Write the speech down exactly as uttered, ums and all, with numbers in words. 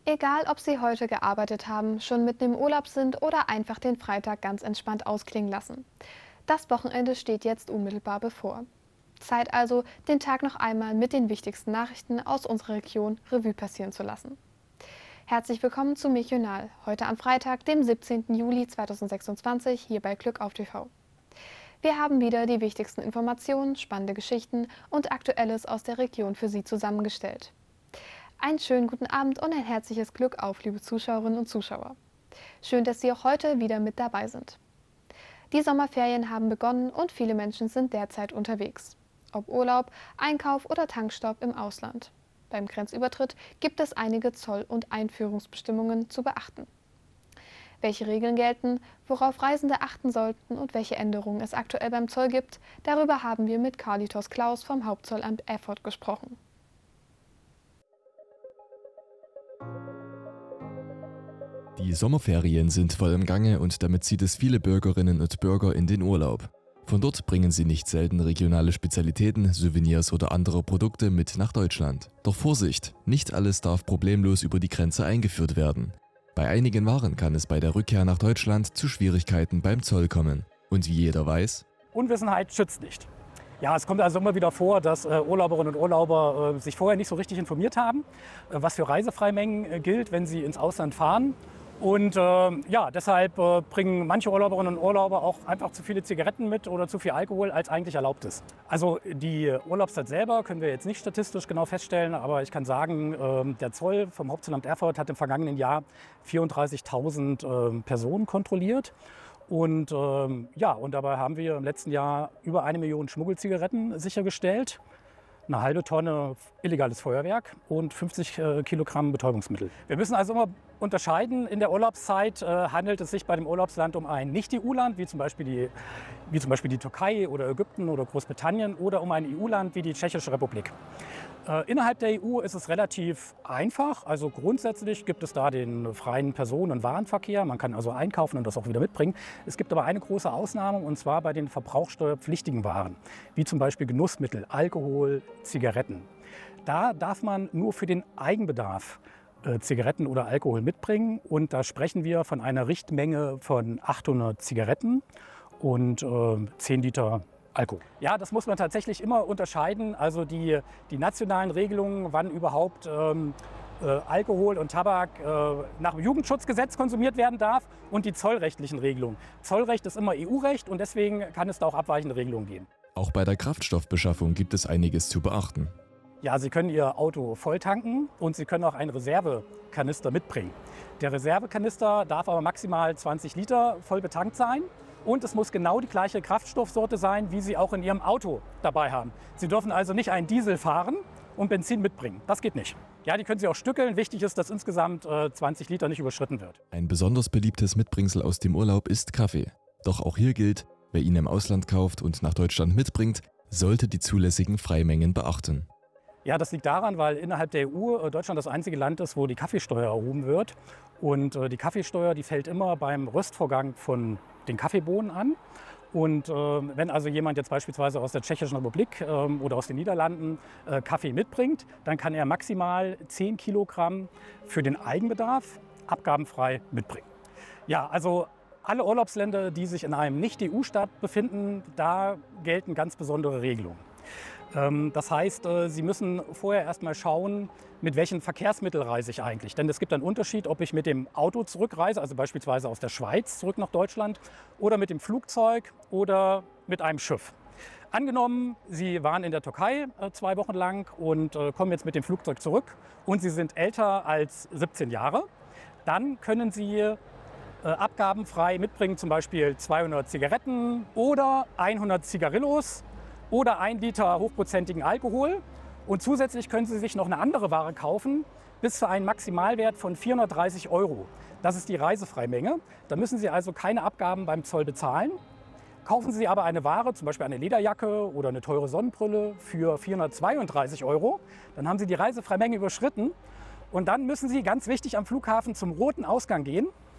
Egal, ob Sie heute gearbeitet haben, schon mitten im Urlaub sind oder einfach den Freitag ganz entspannt ausklingen lassen. Das Wochenende steht jetzt unmittelbar bevor. Zeit also, den Tag noch einmal mit den wichtigsten Nachrichten aus unserer Region Revue passieren zu lassen. Herzlich willkommen zu Regional, heute am Freitag, dem siebzehnten Juli zweitausendsechsundzwanzig, hier bei Glück auf T V. Wir haben wieder die wichtigsten Informationen, spannende Geschichten und Aktuelles aus der Region für Sie zusammengestellt. Einen schönen guten Abend und ein herzliches Glück auf, liebe Zuschauerinnen und Zuschauer. Schön, dass Sie auch heute wieder mit dabei sind. Die Sommerferien haben begonnen und viele Menschen sind derzeit unterwegs. Ob Urlaub, Einkauf oder Tankstopp im Ausland. Beim Grenzübertritt gibt es einige Zoll- und Einführungsbestimmungen zu beachten. Welche Regeln gelten, worauf Reisende achten sollten und welche Änderungen es aktuell beim Zoll gibt, darüber haben wir mit Carlitos Klaus vom Hauptzollamt Erfurt gesprochen. Die Sommerferien sind voll im Gange und damit zieht es viele Bürgerinnen und Bürger in den Urlaub. Von dort bringen sie nicht selten regionale Spezialitäten, Souvenirs oder andere Produkte mit nach Deutschland. Doch Vorsicht, nicht alles darf problemlos über die Grenze eingeführt werden. Bei einigen Waren kann es bei der Rückkehr nach Deutschland zu Schwierigkeiten beim Zoll kommen. Und wie jeder weiß, Unwissenheit schützt nicht. Ja, es kommt also immer wieder vor, dass äh, Urlauberinnen und Urlauber äh, sich vorher nicht so richtig informiert haben, äh, was für Reisefreimengen äh, gilt, wenn sie ins Ausland fahren. Und äh, ja, deshalb äh, bringen manche Urlauberinnen und Urlauber auch einfach zu viele Zigaretten mit oder zu viel Alkohol, als eigentlich erlaubt ist. Also die Urlaubszeit selber können wir jetzt nicht statistisch genau feststellen, aber ich kann sagen, äh, der Zoll vom Hauptzollamt Erfurt hat im vergangenen Jahr vierunddreißigtausend äh, Personen kontrolliert. Und ähm, ja, und dabei haben wir im letzten Jahr über eine Million Schmuggelzigaretten sichergestellt, eine halbe Tonne illegales Feuerwerk und fünfzig äh, Kilogramm Betäubungsmittel. Wir müssen also immer unterscheiden, in der Urlaubszeit äh, handelt es sich bei dem Urlaubsland um ein Nicht-E U-Land, wie zum Beispiel die, wie zum Beispiel die Türkei oder Ägypten oder Großbritannien, oder um ein E U-Land wie die Tschechische Republik. Äh, innerhalb der E U ist es relativ einfach. Also grundsätzlich gibt es da den freien Personen- und Warenverkehr. Man kann also einkaufen und das auch wieder mitbringen. Es gibt aber eine große Ausnahme, und zwar bei den verbrauchsteuerpflichtigen Waren, wie zum Beispiel Genussmittel, Alkohol, Zigaretten. Da darf man nur für den Eigenbedarf äh, Zigaretten oder Alkohol mitbringen. Und da sprechen wir von einer Richtmenge von achthundert Zigaretten und äh, zehn Liter Alkohol. Ja, das muss man tatsächlich immer unterscheiden. Also die, die nationalen Regelungen, wann überhaupt ähm, äh, Alkohol und Tabak äh, nach dem Jugendschutzgesetz konsumiert werden darf, und die zollrechtlichen Regelungen. Zollrecht ist immer E U-Recht und deswegen kann es da auch abweichende Regelungen geben. auch bei der Kraftstoffbeschaffung gibt es einiges zu beachten. Ja, Sie können Ihr Auto voll tanken und Sie können auch einen Reservekanister mitbringen. Der Reservekanister darf aber maximal zwanzig Liter voll betankt sein. Und es muss genau die gleiche Kraftstoffsorte sein, wie Sie auch in Ihrem Auto dabei haben. Sie dürfen also nicht einen Diesel fahren und Benzin mitbringen. Das geht nicht. Ja, die können Sie auch stückeln. Wichtig ist, dass insgesamt äh, zwanzig Liter nicht überschritten wird. Ein besonders beliebtes Mitbringsel aus dem Urlaub ist Kaffee. Doch auch hier gilt, wer ihn im Ausland kauft und nach Deutschland mitbringt, sollte die zulässigen Freimengen beachten. Ja, das liegt daran, weil innerhalb der E U äh, Deutschland das einzige Land ist, wo die Kaffeesteuer erhoben wird. Und äh, die Kaffeesteuer, die fällt immer beim Röstvorgang von den Kaffeebohnen an. Und äh, wenn also jemand jetzt beispielsweise aus der Tschechischen Republik äh, oder aus den Niederlanden äh, Kaffee mitbringt, dann kann er maximal zehn Kilogramm für den Eigenbedarf abgabenfrei mitbringen. Ja, also alle Urlaubsländer, die sich in einem Nicht-E U-Staat befinden, da gelten ganz besondere Regelungen. Das heißt, Sie müssen vorher erst mal schauen, mit welchen Verkehrsmitteln reise ich eigentlich. Denn es gibt einen Unterschied, ob ich mit dem Auto zurückreise, also beispielsweise aus der Schweiz zurück nach Deutschland, oder mit dem Flugzeug oder mit einem Schiff. Angenommen, Sie waren in der Türkei äh, zwei Wochen lang und äh, kommen jetzt mit dem Flugzeug zurück und Sie sind älter als siebzehn Jahre, dann können Sie äh, abgabenfrei mitbringen, zum Beispiel zweihundert Zigaretten oder hundert Zigarillos oder ein Liter hochprozentigen Alkohol. Und zusätzlich können Sie sich noch eine andere Ware kaufen, bis zu einem Maximalwert von vierhundertdreißig Euro. Das ist die Reisefreimenge. Da müssen Sie also keine Abgaben beim Zoll bezahlen. Kaufen Sie aber eine Ware, zum Beispiel eine Lederjacke oder eine teure Sonnenbrille für vierhundertzweiunddreißig Euro, dann haben Sie die Reisefreimenge überschritten. Und dann müssen Sie, ganz wichtig, am Flughafen zum roten Ausgang gehen